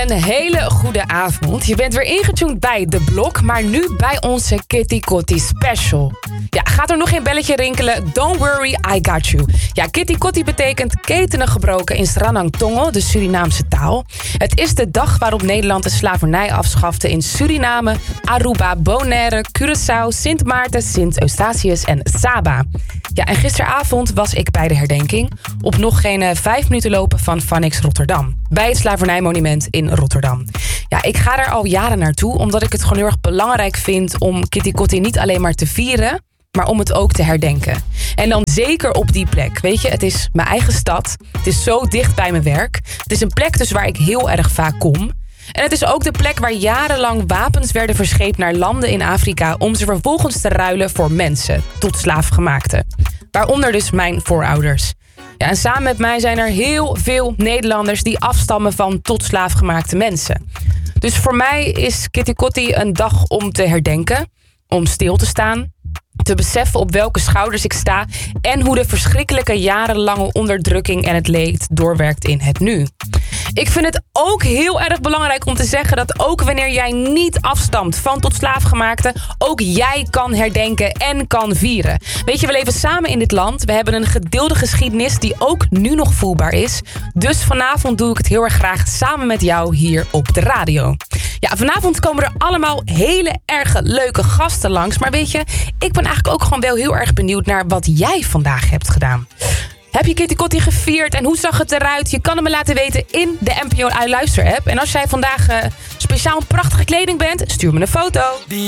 Een hele goede avond. Je bent weer ingetuned bij De Blok, maar nu bij onze Kitty Kotti special. Ja, gaat er nog geen belletje rinkelen? Don't worry, I got you. Ja, Kitty Kotti betekent ketenen gebroken in Sranang Tongo, de Surinaamse taal. Het is de dag waarop Nederland de slavernij afschafte in Suriname, Aruba, Bonaire, Curaçao, Sint Maarten, Sint Eustatius en Saba. Ja, en gisteravond was ik bij de herdenking op nog geen 5 minuten lopen van Vanix Rotterdam. Bij het slavernijmonument in Rotterdam. Ja, ik ga daar al jaren naartoe omdat ik het gewoon heel erg belangrijk vind om Kitty Kotti niet alleen maar te vieren, maar om het ook te herdenken. En dan zeker op die plek. Weet je, het is mijn eigen stad. Het is zo dicht bij mijn werk. Het is een plek dus waar ik heel erg vaak kom. En het is ook de plek waar jarenlang wapens werden verscheept naar landen in Afrika om ze vervolgens te ruilen voor mensen, tot slaafgemaakten. Waaronder dus mijn voorouders. Ja, en samen met mij zijn er heel veel Nederlanders die afstammen van tot slaafgemaakte mensen. Dus voor mij is Kitty Kotti een dag om te herdenken, om stil te staan, te beseffen op welke schouders ik sta en hoe de verschrikkelijke jarenlange onderdrukking en het leed doorwerkt in het nu. Ik vind het ook heel erg belangrijk om te zeggen dat ook wanneer jij niet afstamt van tot slaafgemaakte, ook jij kan herdenken en kan vieren. Weet je, we leven samen in dit land. We hebben een gedeelde geschiedenis die ook nu nog voelbaar is. Dus vanavond doe ik het heel erg graag samen met jou hier op de radio. Ja, vanavond komen er allemaal hele erg leuke gasten langs. Maar weet je, ik ben eigenlijk ook gewoon wel heel erg benieuwd naar wat jij vandaag hebt gedaan. Heb je Kitty Kotti gevierd en hoe zag het eruit? Je kan het me laten weten in de NPO Luister app. En als jij vandaag speciaal prachtige kleding bent, stuur me een foto.